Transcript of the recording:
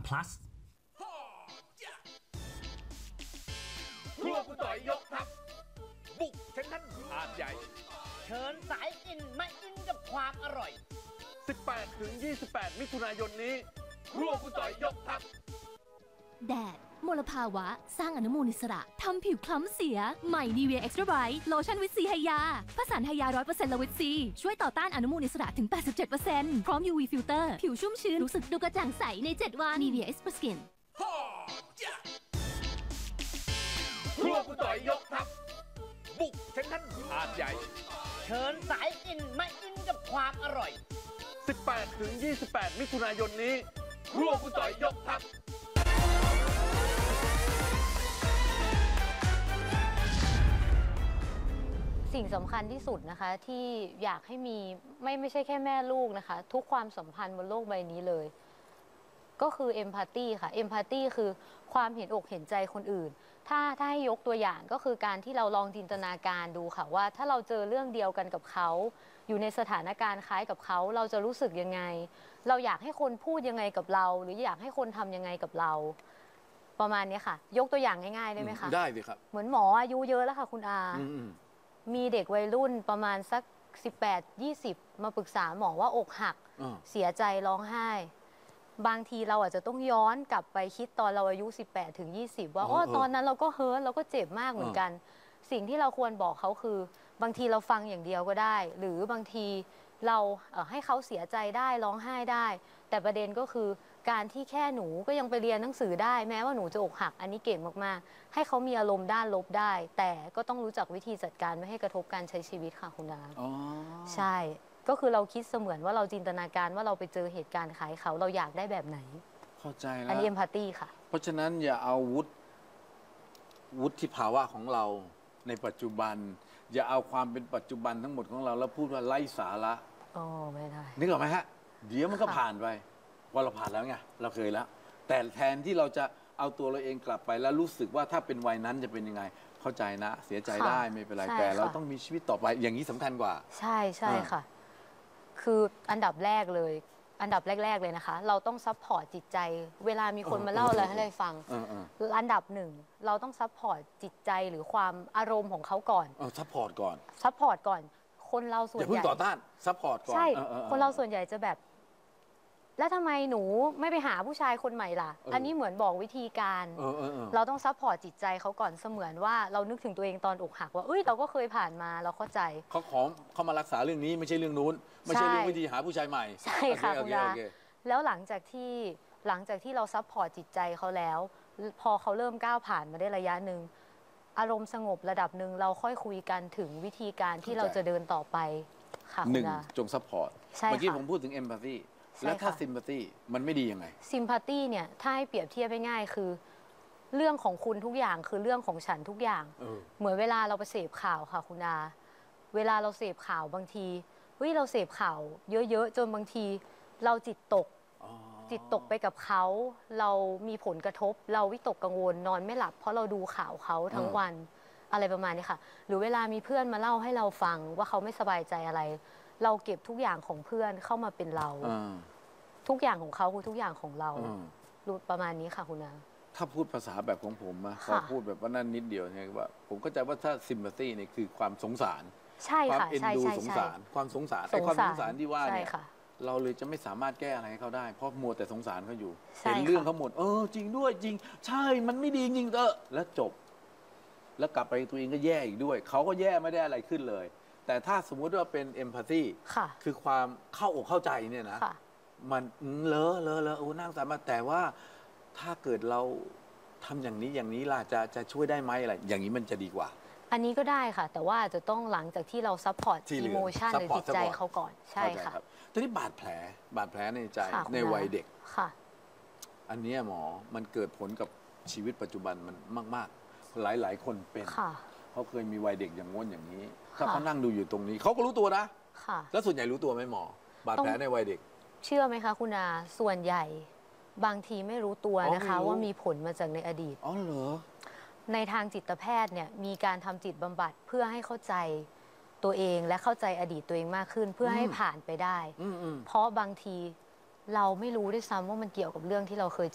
plus ครัวคุณต่อยยกทัพบุกเซ็นทรัลหาดใหญ่เชิญสายกินมาอินกับความอร่อย 18 ถึง 28 มิถุนายนนี้ ครัวคุณต่อยยกทัพแดดมลภาวะ สร้างอนุมูลอิสระ ทำผิวคล้ำเสีย ใหม่ Nivea Extra Bright โลชั่นวิตซีไฮยาผสานไฮยา 100% และวิตซี ช่วยต่อต้านอนุมูลอิสระถึง 87% พร้อม UV Filter ผิวชุ่มชื้น รู้สึกดูกระจ่างใสใน 7 วัน Nivea Extra Skin ครัวคุณต่อยยกทัพบุกเซ็นทรัลหาดใหญ่เชิญสายกินมาอินกับความอร่อย 18 ถึง 28 มิถุนายนนี้ ครัวคุณต่อยยกทัพสิ่งสำคัญที่สุดนะคะที่อยากให้มีไม่ใช่แค่แม่ลูกนะคะทุกความสัมพันธ์บนโลกใบนี้เลยก็คือเอมพัตตีค่ะเอมพัตตีคือความเห็นอกเห็นใจคนอื่นถ้าให้ยกตัวอย่างก็คือการที่เราลองจินตนาการดูค่ะว่าถ้าเราเจอเรื่องเดียวกันกับเขาอยู่ในสถานการณ์คล้ายกับเขาเราจะรู้สึกยังไงเราอยากให้คนพูดยังไงกับเราหรืออยากให้คนทำยังไงกับเราประมาณนี้ค่ะยกตัวอย่างง่ายๆได้ไหมคะได้สิครับเหมือนหมออายุเยอะแล้วค่ะคุณอามีเด็กวัยรุ่นประมาณสัก18-20มาปรึกษาหมอว่าอกหักเสียใจร้องไห้บางทีเราอาจจะต้องย้อนกลับไปคิดตอนเราอายุ18-20ว่าตอนนั้นเราก็เฮิร์ตเราก็เจ็บมากเหมือนกันสิ่งที่เราควรบอกเขาคือบางทีเราฟังอย่างเดียวก็ได้หรือบางทีเราให้เขาเสียใจได้ร้องไห้ได้แต่ประเด็นก็คือการที่แค่หนูก็ยังไปเรียนหนังสือได้แม้ว่าหนูจะอกหักอันนี้เก่งมากๆให้เขามีอารมณ์ด้านลบได้แต่ก็ต้องรู้จักวิธีจัดการไม่ให้กระทบการใช้ชีวิตค่ะคุณดาใช่ก็คือเราคิดเสมือนว่าเราจินตนาการว่าเราไปเจอเหตุการณ์คล้ายเขาเราอยากได้แบบไหนเข้าใจแล้วอันนี้เอมพัตตีค่ะเพราะฉะนั้นอย่าเอาวุฒิภาวะของเราในปัจจุบันอย่าเอาความเป็นปัจจุบันทั้งหมดของเราแล้วพูดว่าไร้สาระไม่ได้นึกออกไหมฮะเดี๋ยวมันก็ผ่านไปว่าเราผ่านแล้วไงเราเคยแล้วแต่แทนที่เราจะเอาตัวเราเองกลับไปแล้วรู้สึกว่าถ้าเป็นวัยนั้นจะเป็นยังไงเข้าใจนะเสียใจได้ไม่เป็นไรแต่เราต้องมีชีวิตต่อไปอย่างนี้สำคัญกว่าใช่ค่ะคืออันดับแรกเลยนะคะเราต้องซัพพอร์ตจิตใจเวลามีคนมาเล่าอะไรให้เราฟังอันดับหนึ่งเราต้องซัพพอร์ตจิตใจหรือความอารมณ์ของเขาก่อนซัพพอร์ตก่อนคนเราส่วนใหญ่อย่าเพิ่งต่อต้านซัพพอร์ตก่อนใช่คนเราส่วนใหญ่จะแบบแล้วทำไมหนูไม่ไปหาผู้ชายคนใหม่ล่ะอันนี้เหมือนบอกวิธีการเราต้องซัพพอร์ตจิตใจเขาก่อนเสมือนว่าเรานึกถึงตัวเองตอนอกหักว่าเราก็เคยผ่านมาเราเข้าใจเขามารักษาเรื่องนี้ไม่ใช่เรื่องนู้นไม่ใช่เรื่องวิธีหาผู้ชายใหม่ใช่ค่ะคุณดาแล้วหลังจากที่เราซัพพอร์ตจิตใจเขาแล้วพอเขาเริ่มก้าวผ่านมาได้ระยะหนึ่งอารมณ์สงบระดับหนึ่งเราค่อยคุยกันถึงวิธีการที่เราจะเดินต่อไปค่ะคุณดาจงซัพพอร์ตเมื่อกี้ผมพูดถึงเอมพัตตีแล้วถ้าซิมพัตตีมันไม่ดียังไงซิมพัตตีเนี่ยถ้าให้เปรียบเทียบง่ายๆคือเรื่องของคุณทุกอย่างคือเรื่องของฉันทุกอย่างเหมือนเวลาเราไปเสพข่าวค่ะคุณอาเวลาเราเสพข่าวบางทีเราเสพข่าวเยอะๆจนบางทีเราจิตตกไปกับเขาเรามีผลกระทบเราวิตกกังวลนอนไม่หลับเพราะเราดูข่าวเขาทั้งวันอะไรประมาณนี้ค่ะหรือเวลามีเพื่อนมาเล่าให้เราฟังว่าเขาไม่สบายใจอะไรเราเก็บทุกอย่างของเพื่อนเข้ามาเป็นเราทุกอย่างของเขาคือทุกอย่างของเรารู้ประมาณนี้ค่ะคุณอาถ้าพูดภาษาแบบของผมนะพอพูดแบบว่านั่นนิดเดียวเนี่ยว่าผมเข้าใจว่าถ้าซิมพัตตีเนี่ยคือความสงสารใช่ค่ะความเอ็นดูสงสารความสงสารไอ้ความสงสารที่ว่าเนี่ยเราเลยจะไม่สามารถแก้อะไรให้เขาได้เพราะมัวแต่สงสารเขาอยู่เห็นเรื่องเขาหมดจริงด้วยจริงใช่มันไม่ดีจริงแล้วจบแล้วกลับไปตัวเองก็แย่อีกด้วยเขาก็แย่ไม่ได้อะไรขึ้นเลยแต่ถ้าสมมุติว่าเป็นเอมพัตตีคือความเข้าอกเข้าใจเนี่ยนะมันเลอะนั่งสามารถแต่ว่าถ้าเกิดเราทำอย่างนี้ล่ะจะช่วยได้ไหมอะไรอย่างนี้มันจะดีกว่าอันนี้ก็ได้ค่ะแต่ว่าจะต้องหลังจากที่เราซัพพอร์ตอิโมชันหรือจิตใจเขาก่อนใช่ค่ะตอนนี้บาดแผลในใจในวัยเด็กค่ะอันนี้หมอมันเกิดผลกับชีวิตปัจจุบันมันมากๆหลายคนเป็นเขาเคยมีวัยเด็กอย่างง้นอย่างนี้ถ้าเขานั่งดูอยู่ตรงนี้เขาก็รู้ตัวนะแล้วส่วนใหญ่รู้ตัวไหมหมอบาดแผลในวัยเด็กเชื่อไหมคะคุณอาส่วนใหญ่บางทีไม่รู้ตัวนะคะว่ามีผลมาจากในอดีตเหรอในทางจิตแพทย์เนี่ยมีการทำจิตบำบัดเพื่อให้เข้าใจตัวเองและเข้าใจอดีตตัวเองมากขึ้นเพื่อให้ผ่านไปได้เพราะบางทีเราไม่รู้ด้วยซ้ำว่ามันเกี่ยวกับเรื่องที่เราเคย